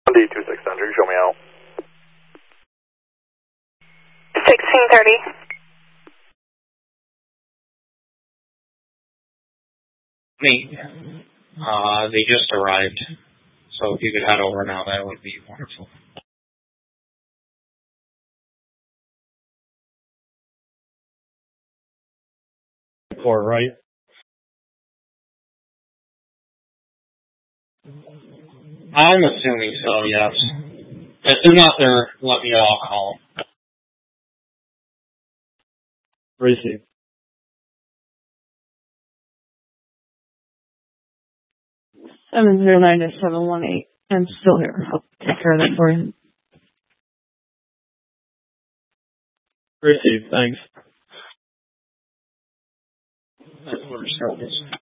D2600, show me out. 1630. They just arrived, so if you could head over now, that would be wonderful. Right? I'm assuming so, yes. If they're not there, let me know, I'll call them. Receive. 709-718. I'm still here. I'll take care of that for you. Receive, thanks. We're starting this.